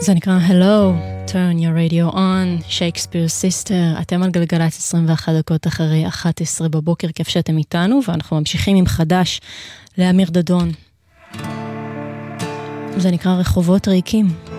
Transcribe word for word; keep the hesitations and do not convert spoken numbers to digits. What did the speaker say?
זה נקרא Hello, Turn your radio on, Shakespeare Sister. אתם על גלגלת עשרים ואחת דקות אחרי אחת עשרה בבוקר, כיף שאתם איתנו, ואנחנו ממשיכים עם חדש לאמיר דדון. זה נקרא רחובות ריקים.